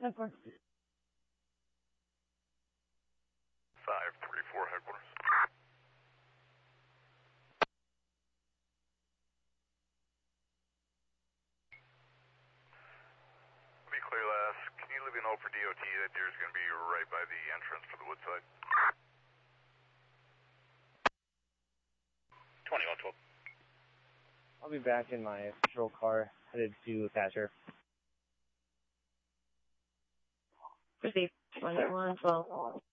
for? 534 headquarters. Be clear, lass. Can you leave a note for DOT that deer's going to be right by the entrance to the woodside? 2112. I'll be back in my patrol car, headed to Thatcher. Proceed. 112.